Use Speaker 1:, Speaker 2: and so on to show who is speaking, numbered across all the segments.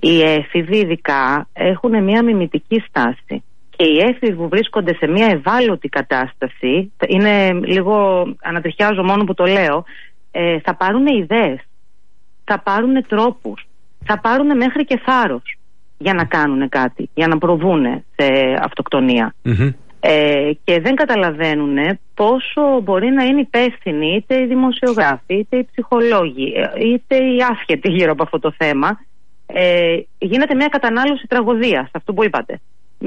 Speaker 1: Οι έφηβοι ειδικά έχουν μια μιμητική στάση. Και οι έφηβοι που βρίσκονται σε μια ευάλωτη κατάσταση, είναι λίγο, ανατριχιάζω μόνο που το λέω, θα πάρουν ιδέες, θα πάρουν τρόπους, θα πάρουν μέχρι και θάρρος για να κάνουν κάτι, για να προβούν σε αυτοκτονία. Και δεν καταλαβαίνουν πόσο μπορεί να είναι υπεύθυνοι είτε οι δημοσιογράφοι, είτε οι ψυχολόγοι, είτε οι άσχετοι γύρω από αυτό το θέμα. Γίνεται μια κατανάλωση τραγωδίας, αυτό που είπατε.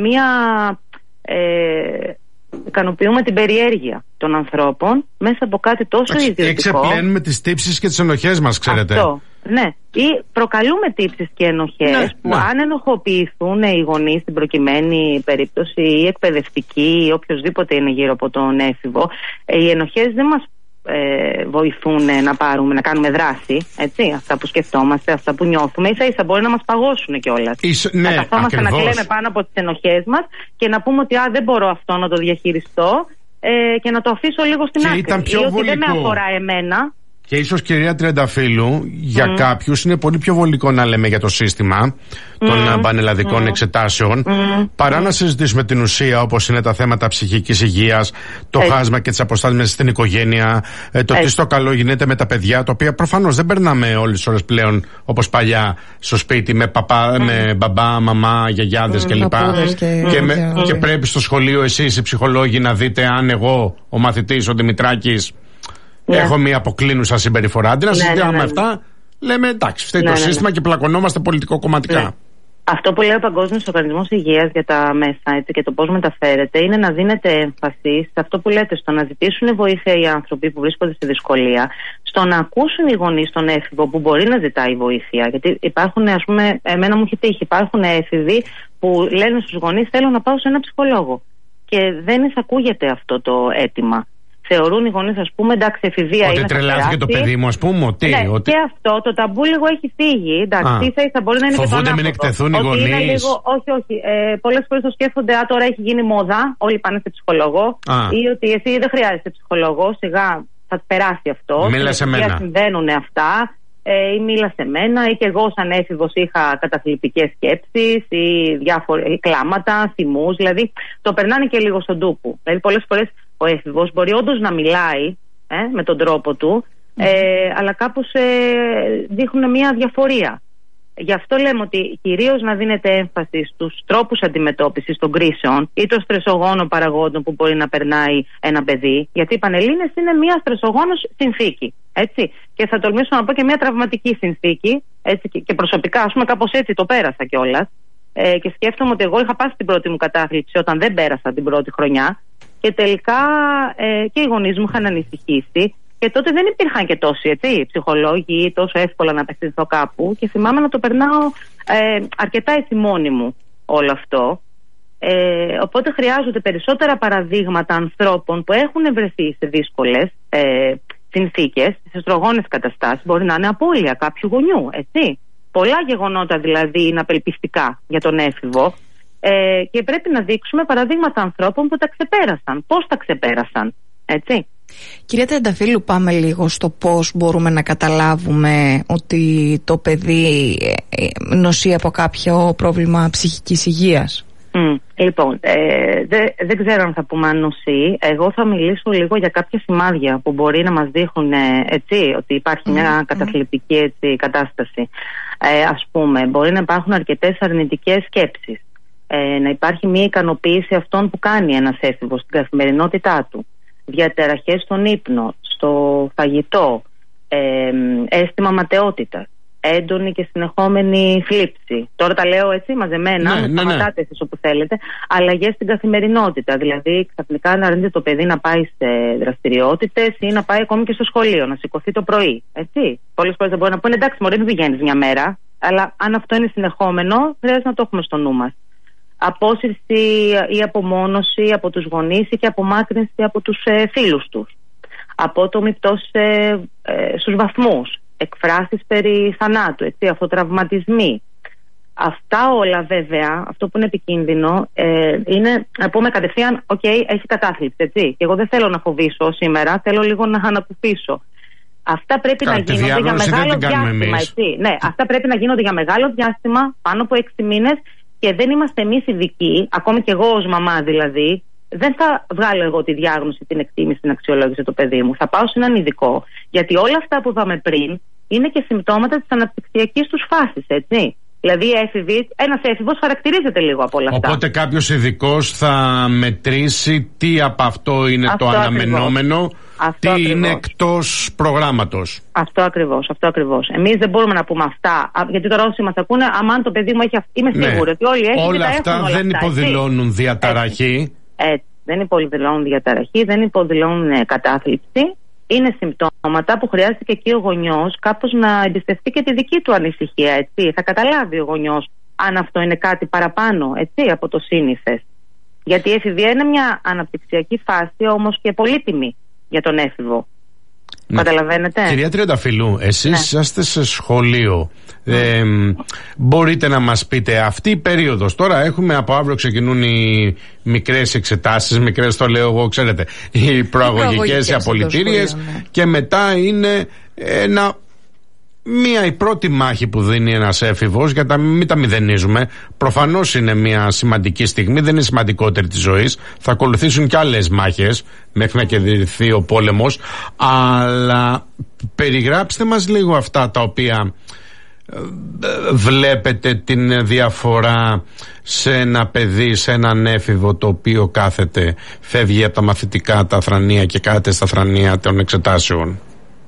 Speaker 1: Ικανοποιούμε την περιέργεια των ανθρώπων μέσα από κάτι τόσο ιδιωτικό.
Speaker 2: Εξεπλένουμε τις τύψεις και τις ενοχές μας, ξέρετε.
Speaker 1: Αυτό, ναι. Ή προκαλούμε τύψεις και ενοχές που αν ενοχοποιηθούν οι γονείς στην προκειμένη περίπτωση, ή εκπαιδευτικοί ή οποιοδήποτε είναι γύρω από τον έφηβο, οι ενοχές δεν μας βοηθούν να κάνουμε δράση, έτσι, αυτά που σκεφτόμαστε, αυτά που νιώθουμε, ίσα-ίσα μπορεί να μας παγώσουν κιόλας.
Speaker 2: Ναι,
Speaker 1: να καθόμαστε να κλαίμε πάνω από τις ενοχές μας και να πούμε ότι δεν μπορώ αυτό να το διαχειριστώ και να το αφήσω λίγο στην άκρη, ή ότι δεν με αφορά εμένα.
Speaker 2: Και ίσως, κυρία Τριανταφύλου, για κάποιους είναι πολύ πιο βολικό να λέμε για το σύστημα των πανελλαδικών εξετάσεων παρά να συζητήσουμε την ουσία, όπως είναι τα θέματα ψυχικής υγείας, το χάσμα και τις αποστάσεις μέσα στην οικογένεια, το τι στο καλό γίνεται με τα παιδιά, τα οποία προφανώς δεν περνάμε όλες τις ώρες πλέον όπως παλιά στο σπίτι με μπαμπά, μαμά, γιαγιάδες κλπ. Και πρέπει στο σχολείο εσείς οι ψυχολόγοι να δείτε αν εγώ, ο μαθητής, ο Δημητράκης, έχω μια αποκλίνουσα συμπεριφορά. Αντί να συζητάμε αυτά, λέμε εντάξει, φταίει το σύστημα και πλακωνόμαστε πολιτικοκομματικά.
Speaker 1: Αυτό που λέει ο Παγκόσμιος Οργανισμός Υγείας για τα μέσα, έτσι, και το πώς μεταφέρεται, είναι να δίνεται έμφαση σε αυτό που λέτε, στο να ζητήσουν βοήθεια οι άνθρωποι που βρίσκονται στη δυσκολία, στο να ακούσουν οι γονείς τον έφηβο που μπορεί να ζητάει βοήθεια. Γιατί υπάρχουν, ας πούμε, εμένα μου έχει τύχει, υπάρχουν έφηβοι που λένε στους γονείς: θέλω να πάω σε ένα ψυχολόγο. Και δεν εισακούγεται αυτό το αίτημα. Θεωρούν οι γονείς, ας πούμε, εντάξει, εφηβεία είναι.
Speaker 2: Ότι τρελάθηκε το παιδί μου, ας πούμε. Ότι...
Speaker 1: Και αυτό το ταμπού λίγο έχει φύγει. Εντάξει, ίσα-ίσα μπορεί να είναι και το
Speaker 2: φοβούνται μην εκτεθούν οι γονείς.
Speaker 1: Όχι. Πολλές φορές το σκέφτονται, τώρα έχει γίνει μόδα, όλοι πάνε σε ψυχολόγο. Ή ότι εσύ δεν χρειάζεσαι ψυχολόγο, σιγά θα περάσει αυτό.
Speaker 2: Μίλα σε μένα.
Speaker 1: Συμβαίνουν αυτά. Ή μίλα σε μένα, ή και εγώ σαν έφηβος είχα καταθλιπτικές σκέψεις ή κλάματα, θυμούς. Δηλαδή το περνάνε και λίγο στον τούπο. Δηλαδή πολλές φορές ο έφηβος μπορεί όντως να μιλάει με τον τρόπο του, αλλά κάπως δείχνουν μια διαφορία. Γι' αυτό λέμε ότι κυρίως να δίνεται έμφαση στους τρόπους αντιμετώπισης των κρίσεων ή των στρεσογόνων παραγόντων που μπορεί να περνάει ένα παιδί. Γιατί οι Πανελλήνες είναι μια στρεσογόνος συνθήκη. Έτσι. Και θα τολμήσω να πω και μια τραυματική συνθήκη. Έτσι. Και προσωπικά, ας πούμε, κάπως έτσι το πέρασα κιόλας. Και σκέφτομαι ότι εγώ είχα πάσει την πρώτη μου κατάθλιψη όταν δεν πέρασα την πρώτη χρονιά. Και τελικά και οι γονείς μου είχαν ανησυχήσει. Και τότε δεν υπήρχαν και τόσοι ψυχολόγοι, τόσο εύκολα να απευθυνθώ κάπου. Και θυμάμαι να το περνάω αρκετά έτσι μόνη μου όλο αυτό. Οπότε χρειάζονται περισσότερα παραδείγματα ανθρώπων που έχουν βρεθεί σε δύσκολες συνθήκες, σε στρογόνες καταστάσεις. Μπορεί να είναι απώλεια κάποιου γονιού, έτσι. Πολλά γεγονότα δηλαδή είναι απελπιστικά για τον έφηβο. Και πρέπει να δείξουμε παραδείγματα ανθρώπων που τα ξεπέρασαν. Πώς τα ξεπέρασαν, έτσι.
Speaker 3: Κυρία Τριανταφύλου, πάμε λίγο στο πώς μπορούμε να καταλάβουμε ότι το παιδί νοσεί από κάποιο πρόβλημα ψυχικής υγείας.
Speaker 1: Λοιπόν, δεν ξέρω αν θα πούμε αν νοσεί. Εγώ θα μιλήσω λίγο για κάποια σημάδια που μπορεί να μας δείχνουν ότι υπάρχει μια καταθλιπτική κατάσταση. Ας πούμε, μπορεί να υπάρχουν αρκετές αρνητικές σκέψεις. Να υπάρχει μια ικανοποίηση αυτών που κάνει ένας έφηβος στην καθημερινότητά του. Διαταραχές στον ύπνο, στο φαγητό, αίσθημα ματαιότητας, έντονη και συνεχόμενη θλίψη. Τώρα τα λέω έτσι μαζεμένα, σταματάτε εσείς όπου θέλετε. Αλλαγές στην καθημερινότητα, δηλαδή ξαφνικά να αρνείται το παιδί να πάει σε δραστηριότητες ή να πάει ακόμη και στο σχολείο, να σηκωθεί το πρωί. Έτσι. Πολλές φορές δεν μπορεί να πούνε εντάξει, μωρέ, μην πηγαίνεις μια μέρα, αλλά αν αυτό είναι συνεχόμενο, χρειάζεται να το έχουμε στο νου μας. Απόσυρση ή απομόνωση από τους γονείς ή και απομάκρυνση από τους φίλους τους. Απότομη πτώση στους βαθμούς. Εκφράσεις περί θανάτου, αυτοτραυματισμοί. Αυτά όλα βέβαια, αυτό που είναι επικίνδυνο, είναι να πούμε κατευθείαν, έχει κατάθλιψη, έτσι. Και εγώ δεν θέλω να φοβήσω σήμερα, θέλω λίγο να ανακουφίσω. Αυτά πρέπει να γίνονται για μεγάλο διάστημα. Ναι, αυτά πρέπει να γίνονται για μεγάλο διάστημα, πάνω από 6 μήνες, και δεν είμαστε εμείς ειδικοί, ακόμη και εγώ ως μαμά δηλαδή. Δεν θα βγάλω εγώ τη διάγνωση, την εκτίμηση, την αξιολόγηση του παιδί μου. Θα πάω σε έναν ειδικό, γιατί όλα αυτά που είπαμε πριν είναι και συμπτώματα της αναπτυξιακής τους φάσης, έτσι. Δηλαδή, ένας έφηβος χαρακτηρίζεται λίγο από όλα αυτά.
Speaker 2: Οπότε κάποιος ειδικός θα μετρήσει τι από αυτό είναι αυτό το αναμενόμενο, τι ακριβώς είναι εκτός προγράμματος.
Speaker 1: Αυτό ακριβώς. Εμείς δεν μπορούμε να πούμε αυτά, γιατί τώρα όσοι μας ακούνε, αν το παιδί μου έχει. Είμαι σίγουρη ότι όλοι έχουν.
Speaker 2: Όλα αυτά δεν υποδηλώνουν διαταραχή.
Speaker 1: Έτσι. Δεν υποδηλώνουν διαταραχή, δεν υποδηλώνουν κατάθλιψη. Είναι συμπτώματα που χρειάζεται και εκεί ο γονιός κάπως να εμπιστευτεί και τη δική του ανησυχία, έτσι. Θα καταλάβει ο γονιός αν αυτό είναι κάτι παραπάνω, έτσι, από το σύνηθες. Γιατί η εφηβεία είναι μια αναπτυξιακή φάση, όμως και πολύτιμη για τον έφηβο. Ναι. Καταλαβαίνετε.
Speaker 2: Κυρία Τριανταφυλλού, εσείς είσαστε σε σχολείο. Μπορείτε να μας πείτε αυτή η περίοδος, τώρα έχουμε από αύριο ξεκινούν οι μικρές εξετάσεις, μικρές το λέω εγώ, ξέρετε, οι προαγωγικές, οι απολυτήριες, και μετά είναι η πρώτη μάχη που δίνει ένας έφηβος, για μην τα μηδενίζουμε. Προφανώς είναι μια σημαντική στιγμή, δεν είναι σημαντικότερη της ζωής. Θα ακολουθήσουν και άλλες μάχες μέχρι να κερδιθεί ο πόλεμος. Αλλά περιγράψτε μας λίγο αυτά τα οποία βλέπετε, την διαφορά σε ένα παιδί, σε έναν έφηβο το οποίο κάθεται, φεύγει από τα μαθητικά, τα θρανία και κάθεται στα θρανία των εξετάσεων.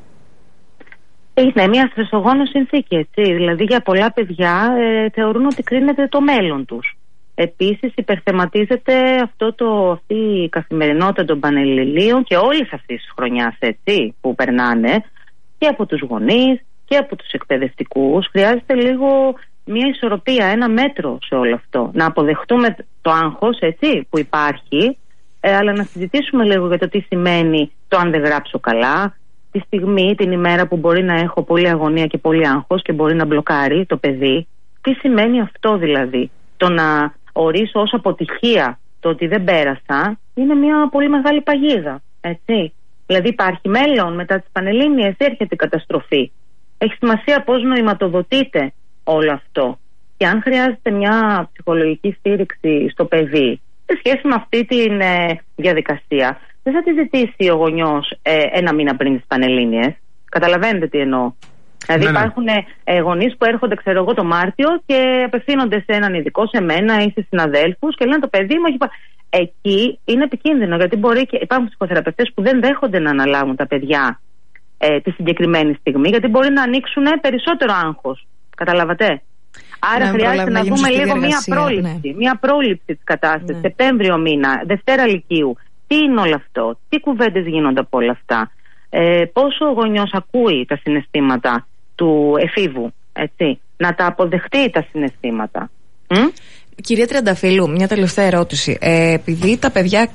Speaker 1: Είναι μια στρεσογόνο συνθήκη, έτσι. Δηλαδή για πολλά παιδιά θεωρούν ότι κρίνεται το μέλλον τους. Επίσης υπερθεματίζεται αυτή η καθημερινότητα των πανελληνίων και όλης αυτής της χρονιάς, έτσι, που περνάνε, και από τους γονείς και από τους εκπαιδευτικούς. Χρειάζεται λίγο μια ισορροπία, ένα μέτρο σε όλο αυτό. Να αποδεχτούμε το άγχος, έτσι, που υπάρχει, αλλά να συζητήσουμε λίγο για το τι σημαίνει το αν δεν γράψω καλά. Τη στιγμή, την ημέρα που μπορεί να έχω πολλή αγωνία και πολύ άγχος και μπορεί να μπλοκάρει το παιδί, τι σημαίνει αυτό δηλαδή? Το να ορίσω ως αποτυχία το ότι δεν πέρασα είναι μια πολύ μεγάλη παγίδα, έτσι. Δηλαδή υπάρχει μέλλον μετά τις πανελλήνιες, έρχεται η καταστροφή. Έχει σημασία πώς νοηματοδοτείται όλο αυτό. Και αν χρειάζεται μια ψυχολογική στήριξη στο παιδί σε σχέση με αυτή τη διαδικασία, δεν θα τη ζητήσει ο γονιός ένα μήνα πριν τις πανελλήνιες. Καταλαβαίνετε τι εννοώ? Δηλαδή υπάρχουν γονείς που έρχονται, ξέρω εγώ, το Μάρτιο και απευθύνονται σε έναν ειδικό, σε μένα ή σε συναδέλφους, και λένε το παιδί μου έχει Εκεί είναι επικίνδυνο, γιατί μπορεί και υπάρχουν ψυχοθεραπευτές που δεν δέχονται να αναλάβουν τα παιδιά τη συγκεκριμένη στιγμή, γιατί μπορεί να ανοίξουν περισσότερο άγχος. Καταλάβατε? Άρα χρειάζεται να δούμε λίγο μια πρόληψη της κατάστασης. Ναι. Σεπτέμβριο μήνα, Δευτέρα Λυκείου. Τι είναι όλο αυτό, τι κουβέντες γίνονται από όλα αυτά, πόσο ο γονιός ακούει τα συναισθήματα του εφήβου, έτσι, να τα αποδεχτεί τα συναισθήματα.
Speaker 3: Κυρία Τριανταφυλλού, μια τελευταία ερώτηση. Επειδή τα παιδιά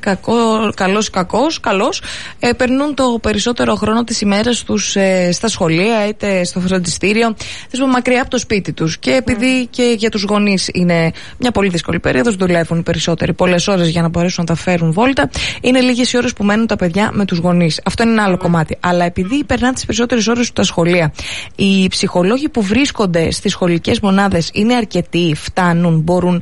Speaker 3: καλώς περνούν το περισσότερο χρόνο της ημέρας τους στα σχολεία είτε στο φροντιστήριο, μακριά από το σπίτι τους, και επειδή και για τους γονείς είναι μια πολύ δύσκολη περίοδος, δουλεύουν οι περισσότεροι πολλές ώρες για να μπορέσουν να τα φέρουν βόλτα, είναι λίγες οι ώρες που μένουν τα παιδιά με τους γονείς. Αυτό είναι ένα άλλο κομμάτι. Αλλά επειδή περνάνε τις περισσότερες ώρες στα σχολεία, οι ψυχολόγοι που βρίσκονται στις σχολικές μονάδες είναι αρκετοί, φτάνουν, μπορούν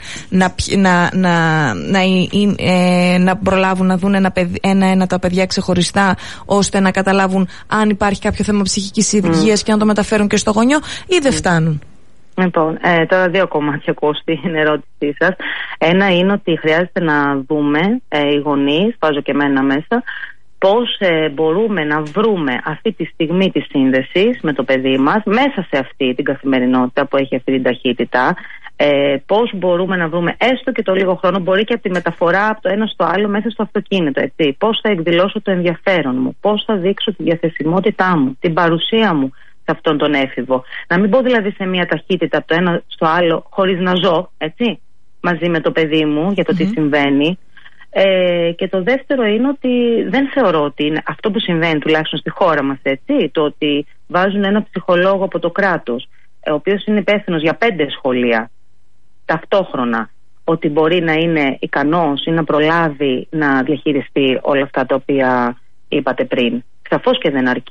Speaker 3: να προλάβουν να δουν ένα-ένα τα παιδιά ξεχωριστά, ώστε να καταλάβουν αν υπάρχει κάποιο θέμα ψυχικής υγείας και να το μεταφέρουν και στο γονιό, ή δεν φτάνουν?
Speaker 1: Λοιπόν, τώρα δύο κομμάτια ακούω στην ερώτησή σας. Ένα είναι ότι χρειάζεται να δούμε οι γονείς, βάζω και εμένα μέσα, πώς μπορούμε να βρούμε αυτή τη στιγμή της σύνδεσης με το παιδί μας μέσα σε αυτή την καθημερινότητα που έχει αυτή την ταχύτητα. Πώς μπορούμε να βρούμε έστω και το λίγο χρόνο, μπορεί και από τη μεταφορά από το ένα στο άλλο μέσα στο αυτοκίνητο, έτσι. Πώς θα εκδηλώσω το ενδιαφέρον μου, πώς θα δείξω τη διαθεσιμότητά μου, την παρουσία μου σε αυτόν τον έφηβο. Να μην πω δηλαδή σε μια ταχύτητα από το ένα στο άλλο χωρίς να ζω, έτσι, μαζί με το παιδί μου για το τι συμβαίνει. Και το δεύτερο είναι ότι δεν θεωρώ ότι είναι αυτό που συμβαίνει, τουλάχιστον στη χώρα μας, έτσι, το ότι βάζουν ένα ψυχολόγο από το κράτος, ο οποίος είναι υπεύθυνος για 5 σχολεία ταυτόχρονα, ότι μπορεί να είναι ικανός ή να προλάβει να διαχειριστεί όλα αυτά τα οποία είπατε πριν. Σαφώς και δεν αρκεί.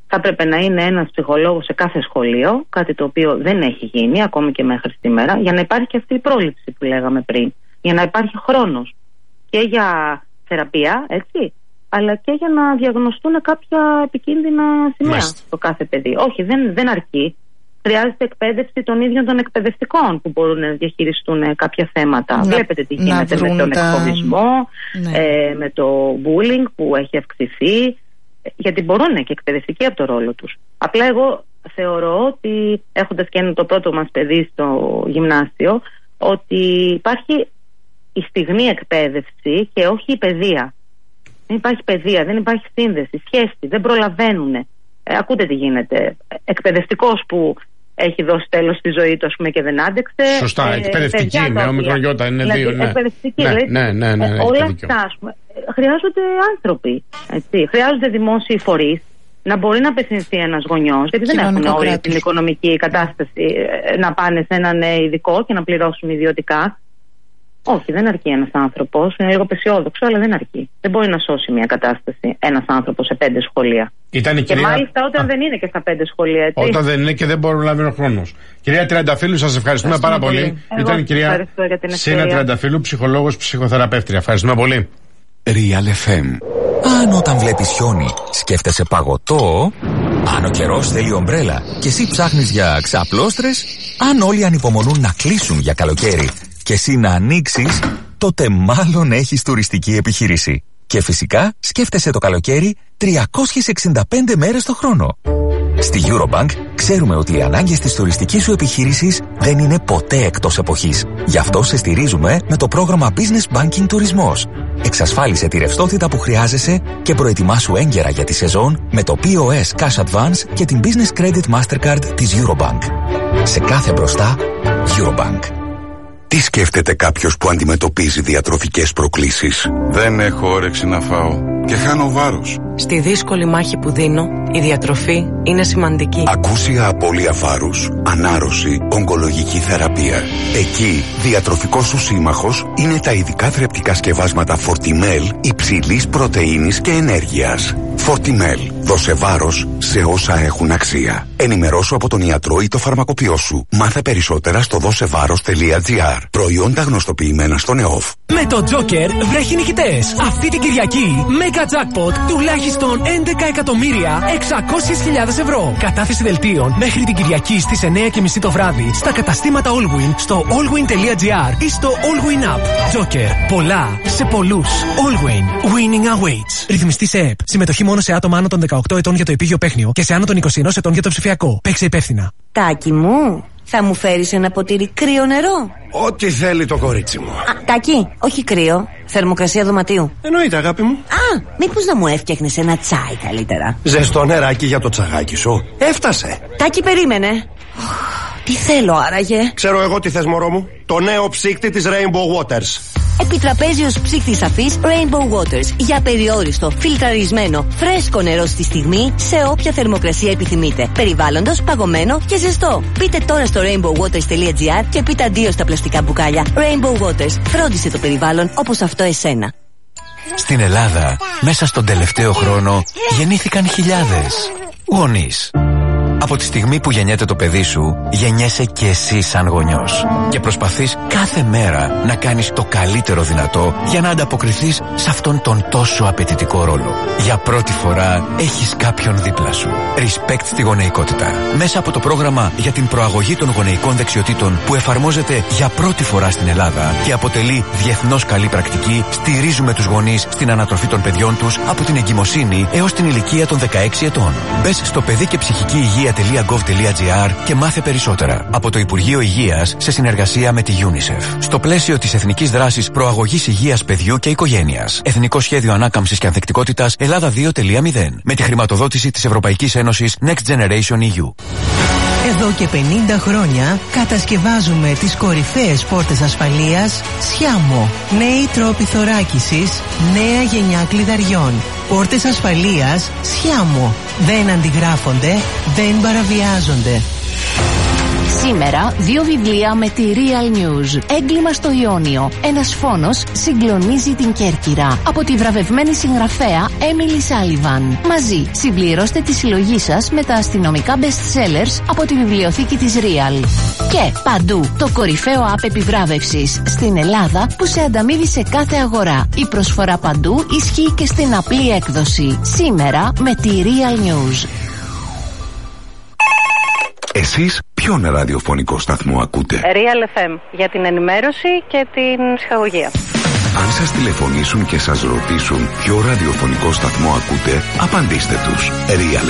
Speaker 1: Θα έπρεπε να είναι ένας ψυχολόγος σε κάθε σχολείο, κάτι το οποίο δεν έχει γίνει ακόμη και μέχρι σήμερα, για να υπάρχει και αυτή η πρόληψη που λέγαμε πριν. Για να υπάρχει χρόνος και για θεραπεία, έτσι, αλλά και για να διαγνωστούν κάποια επικίνδυνα σημεία στο κάθε παιδί. Όχι, δεν αρκεί. Χρειάζεται εκπαίδευση των ίδιων των εκπαιδευτικών που μπορούν να διαχειριστούν κάποια θέματα. Βλέπετε τι γίνεται με τον εκφοβισμό, με το bullying που έχει αυξηθεί. Γιατί μπορούν και εκπαιδευτικοί από το ρόλο τους. Απλά εγώ θεωρώ ότι, έχοντας και το πρώτο μας παιδί στο γυμνάσιο, ότι υπάρχει η στιγμή εκπαίδευση και όχι η παιδεία. Δεν υπάρχει παιδεία, δεν υπάρχει σύνδεση, σχέση, δεν προλαβαίνουν. Ακούτε τι γίνεται. Εκπαιδευτικός που έχει δώσει τέλος στη ζωή του, ας πούμε, και δεν άντεξε. Σωστά,
Speaker 2: εκπαιδευτική, με ομικρογιώτα είναι δύο.
Speaker 1: Εκπαιδευτική, όλα αυτά, ας πούμε, χρειάζονται άνθρωποι. Έτσι. Χρειάζονται δημόσιοι φορείς να μπορεί να απευθυνθεί ένας γονιός, γιατί δεν έχουν όλη την οικονομική κατάσταση να πάνε σε έναν ειδικό και να πληρώσουν ιδιωτικά. Όχι, δεν αρκεί ένας άνθρωπος. Είναι λίγο πεσιόδοξο, αλλά δεν αρκεί. Δεν μπορεί να σώσει μια κατάσταση ένας άνθρωπος σε 5 σχολεία. Και μάλιστα όταν δεν είναι και στα 5 σχολεία. Έτσι.
Speaker 2: Όταν δεν είναι και δεν μπορεί να λάβει ο χρόνος. Κυρία Τριανταφύλου, σας ευχαριστούμε πάρα πολύ. Ήταν η κυρία Σίνα Τριανταφύλου, ψυχολόγος, ψυχοθεραπεύτρια. Ευχαριστούμε πολύ.
Speaker 4: Real FM. Αν όταν βλέπεις χιόνι σκέφτεσαι παγωτό, αν ο καιρός θέλει ομπρέλα και εσύ ψάχνεις για ξαπλώστρες, αν όλοι ανυπομονούν να κλείσουν για καλοκαίρι και εσύ να ανοίξεις, τότε μάλλον έχεις τουριστική επιχείρηση. Και φυσικά σκέφτεσαι το καλοκαίρι 365 μέρες το χρόνο. Στη Eurobank ξέρουμε ότι οι ανάγκες της τουριστικής σου επιχείρησης δεν είναι ποτέ εκτός εποχής. Γι' αυτό σε στηρίζουμε με το πρόγραμμα Business Banking Τουρισμός. Εξασφάλισε τη ρευστότητα που χρειάζεσαι και προετοιμάσου έγκαιρα για τη σεζόν με το POS Cash Advance και την Business Credit Mastercard της Eurobank. Σε κάθε μπροστά, Eurobank.
Speaker 5: Τι σκέφτεται κάποιος που αντιμετωπίζει διατροφικές προκλήσεις?
Speaker 6: Δεν έχω όρεξη να φάω και χάνω βάρος.
Speaker 7: Στη δύσκολη μάχη που δίνω, η διατροφή είναι σημαντική.
Speaker 5: Ακούσια απώλεια βάρους, ανάρρωση, ογκολογική θεραπεία. Εκεί, διατροφικός σου σύμμαχος είναι τα ειδικά θρεπτικά σκευάσματα Fortimel υψηλής πρωτεΐνης και ενέργειας. Fortimel. Δώσε βάρος σε όσα έχουν αξία. Ενημερώσου από τον ιατρό ή το φαρμακοποιό σου. Μάθε περισσότερα στο δώσεβάρος.gr. Προϊόντα γνωστοποιημένα στον ΕΟΦ.
Speaker 8: Με το Joker βρέχει νικητές. Αυτή την Κυριακή, Mega Jackpot τουλάχιστον 11.600.000 ευρώ. Κατάθεση δελτίων μέχρι την Κυριακή στις 9:30 το βράδυ στα καταστήματα Allwyn, στο allwyn.gr ή στο Allwyn App. Joker. Πολλά σε πολλούς. Allwyn. Winning awaits. Ρυθμιστή σε ΕΠ. Συμμετοχή μόνο σε άτομα άνω των 18 ετών για το επίγειο παίχνιο και σε άνω των 21 ετών για το ψηφιακό. Παίξε υπεύθυνα.
Speaker 9: Τάκη μου, θα μου φέρεις ένα ποτήρι κρύο νερό?
Speaker 10: Ό,τι θέλει το κορίτσι μου.
Speaker 9: Τάκη, όχι κρύο. Θερμοκρασία δωματίου.
Speaker 10: Εννοείται, αγάπη μου.
Speaker 9: Μήπως να μου έφτιαχνες ένα τσάι καλύτερα?
Speaker 10: Ζεστό νεράκι για το τσαγάκι σου. Έφτασε.
Speaker 9: Τάκη, περίμενε. Τι θέλω άραγε?
Speaker 10: Ξέρω εγώ τι θες, μωρό μου. Το νέο ψύκτη της Rainbow Waters.
Speaker 9: Επιτραπέζιος ψύκτης αφής Rainbow Waters. Για περιόριστο, φιλτραρισμένο, φρέσκο νερό στη στιγμή, σε όποια θερμοκρασία επιθυμείτε. Περιβάλλοντος, παγωμένο και ζεστό. Μπείτε τώρα στο rainbowwaters.gr και πείτε αντίο στα πλαστικά μπουκάλια. Rainbow Waters. Φρόντισε το περιβάλλον όπως αυτό εσένα.
Speaker 4: Στην Ελλάδα, μέσα στον τελευταίο χρόνο, γεννήθηκαν χιλιάδες γονείς. Από τη στιγμή που γεννιέται το παιδί σου, γεννιέσαι και εσύ σαν γονιός. Και προσπαθείς κάθε μέρα να κάνεις το καλύτερο δυνατό για να ανταποκριθείς σε αυτόν τον τόσο απαιτητικό ρόλο. Για πρώτη φορά έχεις κάποιον δίπλα σου. Respect στη γονεϊκότητα. Μέσα από το πρόγραμμα για την προαγωγή των γονεϊκών δεξιοτήτων που εφαρμόζεται για πρώτη φορά στην Ελλάδα και αποτελεί διεθνώς καλή πρακτική, στηρίζουμε τους γονείς στην ανατροφή των παιδιών τους από την εγκυμοσύνη έως την ηλικία των 16 ετών. Μπες στο παιδί και ψυχική υγεία.gov.gr και μάθε περισσότερα. Από το Υπουργείο Υγείας σε συνεργασία με τη UNICEF. Στο πλαίσιο της Εθνικής Δράσης Προαγωγής Υγείας Παιδιού και Οικογένειας. Εθνικό Σχέδιο Ανάκαμψης και Ανθεκτικότητας Ελλάδα 2.0. Με τη χρηματοδότηση της Ευρωπαϊκής Ένωσης Next Generation EU.
Speaker 11: Εδώ και 50 χρόνια κατασκευάζουμε τις κορυφαίες πόρτες ασφαλείας Sciamo. Νέοι τρόποι θωράκισης, νέα γενιά κλειδαριών. Πόρτες ασφαλείας Sciamo. Δεν αντιγράφονται, δεν παραβιάζονται.
Speaker 12: Σήμερα 2 βιβλία με τη Real News. Έγκλημα στο Ιόνιο. Ένας φόνος συγκλονίζει την Κέρκυρα. Από τη βραβευμένη συγγραφέα Emily Sullivan. Μαζί συμπληρώστε τη συλλογή σας με τα αστυνομικά best sellers από τη βιβλιοθήκη της Real. Και παντού το κορυφαίο app επιβράβευσης στην Ελλάδα που σε ανταμείβει σε κάθε αγορά. Η προσφορά παντού ισχύει και στην απλή έκδοση. Σήμερα με τη Real News.
Speaker 5: Εσείς ποιον ραδιοφωνικό σταθμό ακούτε?
Speaker 13: Real FM, για την ενημέρωση και την ψυχαγωγία.
Speaker 5: Αν σας τηλεφωνήσουν και σας ρωτήσουν ποιο ραδιοφωνικό σταθμό ακούτε, απαντήστε τους. Real